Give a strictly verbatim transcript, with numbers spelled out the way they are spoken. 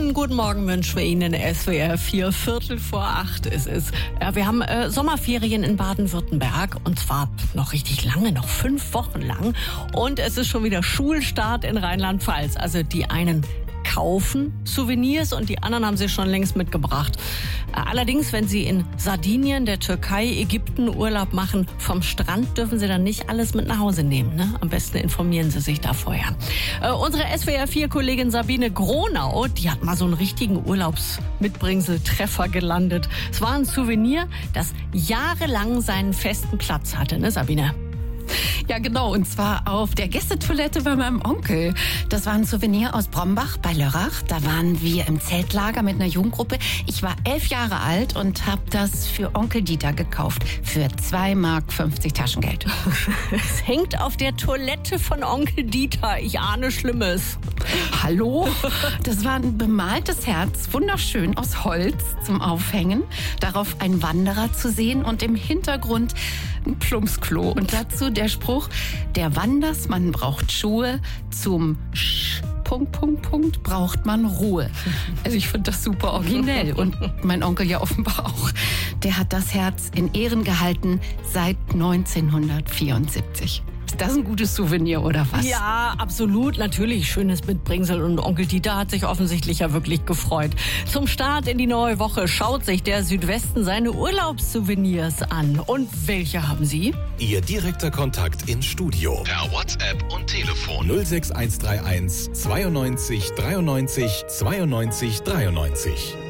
Schönen guten Morgen wünschen wir Ihnen. S W R vier, Viertel vor acht ist es. Ja, wir haben äh, Sommerferien in Baden-Württemberg und zwar noch richtig lange, noch fünf Wochen lang. Und es ist schon wieder Schulstart in Rheinland-Pfalz. Also die einen kaufen Souvenirs und die anderen haben sie schon längst mitgebracht. Allerdings, wenn Sie in Sardinien, der Türkei, Ägypten Urlaub machen, vom Strand dürfen Sie dann nicht alles mit nach Hause nehmen. Ne? Am besten informieren Sie sich da vorher. Äh, unsere S W R vier Kollegin Sabine Gronau, die hat mal so einen richtigen Urlaubsmitbringsel-Treffer gelandet. Es war ein Souvenir, das jahrelang seinen festen Platz hatte, ne Sabine? Ja, genau. Und zwar auf der Gästetoilette bei meinem Onkel. Das war ein Souvenir aus Brombach bei Lörrach. Da waren wir im Zeltlager mit einer Jugendgruppe. Ich war elf Jahre alt und habe das für Onkel Dieter gekauft. Für zwei Mark fünfzig Taschengeld. Es hängt auf der Toilette von Onkel Dieter. Ich ahne Schlimmes. Hallo? Das war ein bemaltes Herz, wunderschön aus Holz zum Aufhängen. Darauf ein Wanderer zu sehen und im Hintergrund ein Plumpsklo. Und dazu der Spruch, der Wandersmann braucht Schuhe, zum Sch Punkt, Punkt, Punkt, braucht man Ruhe. Also ich finde das super originell und mein Onkel ja offenbar auch. Der hat das Herz in Ehren gehalten seit neunzehnhundertvierundsiebzig. Ist das ein gutes Souvenir oder was? Ja, absolut. Natürlich schönes Mitbringsel und Onkel Dieter hat sich offensichtlich ja wirklich gefreut. Zum Start in die neue Woche schaut sich der Südwesten seine Urlaubssouvenirs an. Und welche haben Sie? Ihr direkter Kontakt ins Studio. Per WhatsApp und Telefon. null sechs eins drei eins zweiundneunzig dreiundneunzig zweiundneunzig dreiundneunzig.